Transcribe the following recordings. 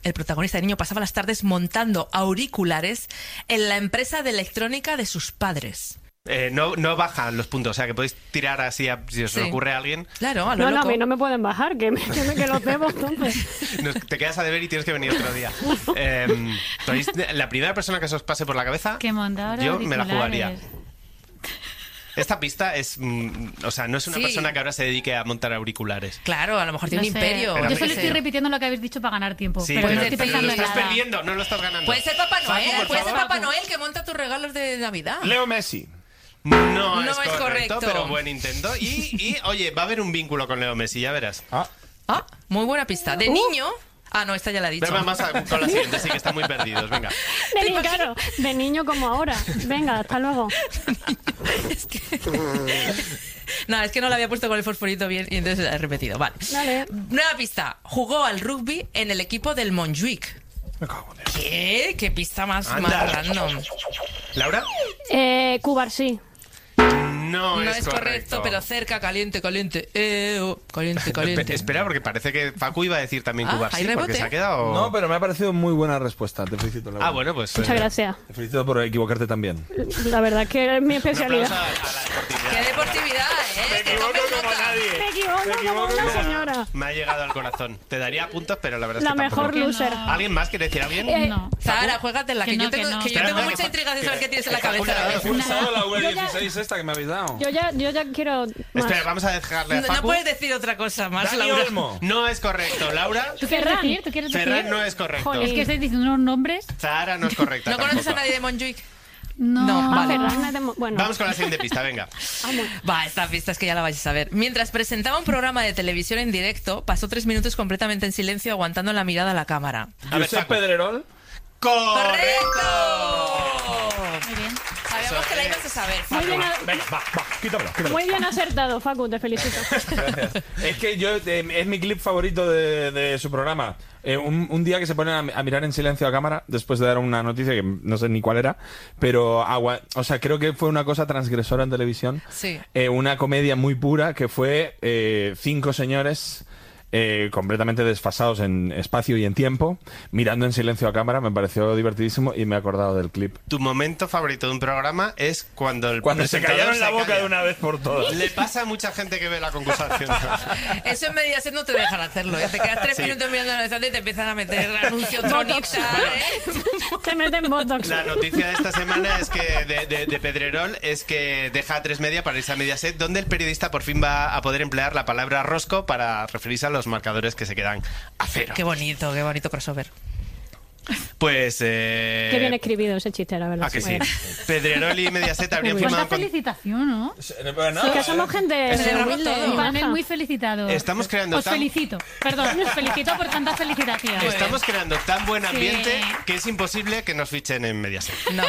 el protagonista de niño, pasaba las tardes montando auriculares en la empresa de electrónica de sus padres. No bajan los puntos, o sea que podéis tirar así si os ocurre a alguien. Claro, a lo loco. No, a mí no me pueden bajar, que lo cebo entonces. Te quedas a deber y tienes que venir otro día. La primera persona que se os pase por la cabeza, yo me la jugaría. Esta pista es... o sea, no es una persona que ahora se dedique a montar auriculares. Claro, a lo mejor tiene un imperio. Yo solo estoy repitiendo lo que habéis dicho para ganar tiempo. Sí, pero no estoy pensando lo estás en nada. perdiendo, no lo estás ganando. Puede ser Papá Noel, Facu, Papá Noel que monta tus regalos de Navidad. Leo Messi. No es correcto, correcto, pero buen intento. Y, oye, va a haber un vínculo con Leo Messi, ya verás. Muy buena pista. De niño... no, esta ya la he dicho. Vamos con la siguiente, sí que están muy perdidos, venga. Claro, de niño como ahora. Venga, hasta luego. Es que... No, es que no la había puesto con el fosforito bien y entonces la he repetido. Vale. Nueva pista. Jugó al rugby en el equipo del Montjuic. Me cago en Dios. ¿Qué? ¿Qué pista más random? ¿Laura? Cubarsí. No es correcto, pero cerca, caliente. Caliente. Espera, porque parece que Facu iba a decir también Cubarsí, porque se ha quedado... No, pero me ha parecido muy buena respuesta. Te felicito, Laura. Bueno, pues... Muchas gracias. Te felicito por equivocarte también. La verdad es que es mi Un especialidad. aplauso a la deportividad. ¡Qué deportividad, Me equivoco como nadie. Me equivoco como una señora. Me ha llegado al corazón. Te daría puntos, pero la verdad es La que tampoco. mejor loser. ¿Alguien más quiere decir alguien? No. Zahara, juégatela, que yo tengo mucha que intriga de saber qué tienes en la Facu cabeza. He pulsado la V16 esta que me habéis dado. Yo ya quiero más. Espera, vamos a dejarle a Facu. No puedes decir otra cosa más, Dani Laura. Olmo. No es correcto, Laura. ¿Tú quieres decir? ¿Tú quieres decir? Ferran no es correcto. Joder. Es que estáis diciendo unos nombres. Zahara no es correcta. ¿No conoces a tampoco. nadie de Montjuic? No, vale. Bueno, Vamos con la siguiente pista, venga. Esta pista es que ya la vais a saber. Mientras presentaba un programa de televisión en directo, pasó 3 minutos completamente en silencio, aguantando la mirada a la cámara. A ver, Josep Facu. Pedrerol. ¡Correcto! Muy bien. Sabíamos que la ibas a saber, muy Facu. bien, Venga, va, quítamelo. muy bien acertado, Facu, te felicito. Gracias. Es que es mi clip favorito de su programa. Un día que se ponen a mirar en silencio a cámara después de dar una noticia que no sé ni cuál era, pero o sea, creo que fue una cosa transgresora en televisión. Sí. Una comedia muy pura que fue 5 señores completamente desfasados en espacio y en tiempo, mirando en silencio a cámara. Me pareció divertidísimo y me he acordado del clip. Tu momento favorito de un programa es cuando el Cuando se presentador callaron la boca calla. de una vez por todas. Le pasa a mucha gente que ve la concursación. Eso en Mediaset no te dejan hacerlo. Te quedas 3 minutos mirando la estación y te empiezan a meter anuncios tronistas. Te meten botox. La noticia de esta semana es que de Pedrerol es que deja a 3 Media para irse a Mediaset, donde el periodista por fin va a poder emplear la palabra rosco para referirse a los marcadores que se quedan a 0. Qué bonito crossover. Pues... Qué bien escribido ese chiste, la verdad. ¿A que sí? Pedrerol y Mediaset habrían Cuánta firmado... felicitación, ¿no? Bueno, Es que somos gente Celebramos humilde todo. y baja. Panel muy felicitado. Estamos creando Os tan- felicito. Perdón, os felicito por tanta felicitación. Estamos creando tan buen ambiente Sí. que es imposible que nos fichen en Mediaset. No.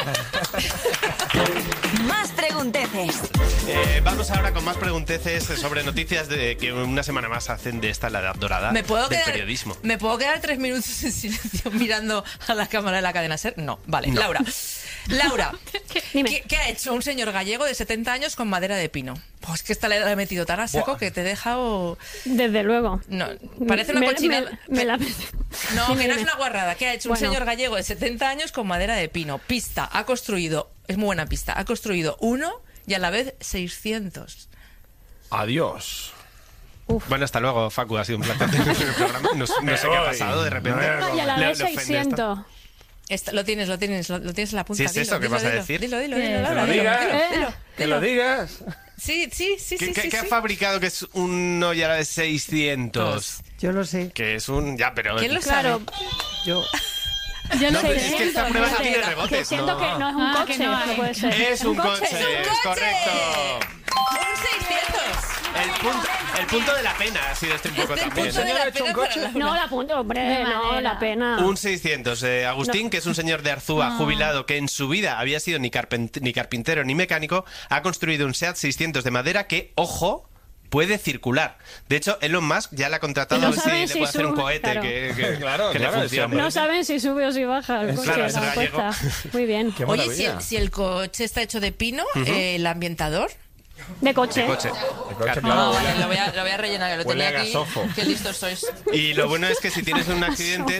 Más pregunteces. Vamos ahora con más pregunteces sobre noticias que una semana más hacen de esta la edad dorada ¿Me puedo del quedar, periodismo. ¿Me puedo quedar 3 minutos en silencio mirando a la cámara de la cadena SER? No. Vale, no. Laura, Dime. ¿qué ha hecho un señor gallego de 70 años con madera de pino? Pues que esta le he metido tan a saco que te he dejado... Desde luego. No, parece una cochinada. No, Dime, que no es dime. una guarrada. ¿Qué ha hecho un Bueno. señor gallego de 70 años con madera de pino? Pista, ha construido... Es muy buena pista. Ha construido 1 y a la vez 600. Adiós. Bueno, hasta luego, Facu. Ha sido un placer tener el programa. No sé qué ha pasado de repente. Y a la vez Le ofende 600. Lo tienes en la punta. Sí, es dilo, eso, ¿qué dilo, vas a dilo. decir? Dilo, Que Laura, lo dilo, digas. dilo. Que lo digas. Sí. ¿Qué ha fabricado que es uno y a la vez 600? Yo lo sé. Que es un... Ya, pero... ¿Quién lo Claro. sabe? Yo. Yo No, no pero sé. es que esta prueba no tiene Que rebotes. siento que no es un Ah, que coche, no no hay. puede ser. Es un coche, ¡Es un es coche! correcto. ¡Un 600! El punto de la pena ha sido un poco también. punto de la pena para Laura. No, la punta, hombre, De no, madera. la pena. Un 600. Agustín, que es un señor de Arzúa jubilado que en su vida había sido ni carpintero ni mecánico, ha construido un SEAT 600 de madera que, ojo, puede circular. De hecho, Elon Musk ya le ha contratado No a ver si saben le si puede hacer un sube, cohete claro. que le funcione. No saben si sube o si baja el coche, Claro, la es gallego. respuesta. Muy bien. Qué Oye, maravilla. si el coche está hecho de pino, el ambientador... De coche. Coche. Claro. No, vale, lo voy a rellenar, que lo Huele tenía a aquí. gasofo. Qué listos sois. Y lo bueno es que si tienes un accidente